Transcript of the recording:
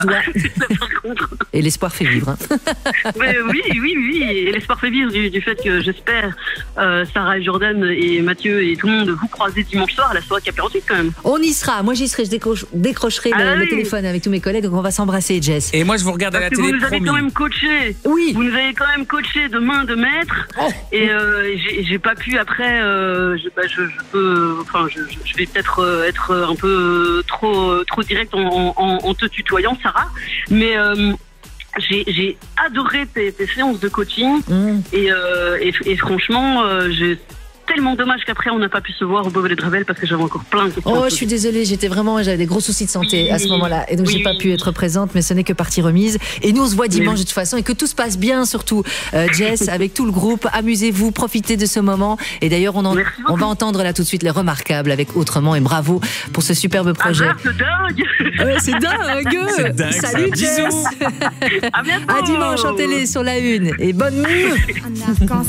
Par contre. Et l'espoir fait vivre. Hein. Mais oui. Et l'espoir fait vivre du fait que j'espère Sarah et Jordan et Mathieu et tout le monde vous croiser dimanche soir à la soirée K48 quand même. On y sera. Moi, j'y serai. Je décrocherai le téléphone avec tous mes collègues. Donc, on va s'embrasser, Jess. Et moi, je vous regarde à la télé. Vous nous avez quand même coaché. Oui. Vous nous avez quand même coaché de main de maître. Et j'ai pas pu après. Je vais peut-être être un peu trop direct en te tutoyant, Sarah. Mais j'ai adoré tes séances de coaching. Et franchement, tellement dommage qu'après on n'a pas pu se voir au Beauvais de Ravel parce que j'avais encore plein de questions. Oh, je suis désolée, j'avais des gros soucis de santé à ce moment-là et donc j'ai pas pu être présente, mais ce n'est que partie remise. Et nous on se voit dimanche de toute façon et que tout se passe bien surtout. Jess, avec tout le groupe, amusez-vous, profitez de ce moment. Et d'ailleurs on va entendre là tout de suite les Remarquables avec Autrement et bravo pour ce superbe projet. C'est dingue. C'est dingue. Salut Jess. À bientôt. À dimanche en télé sur la 1 et bonne nuit.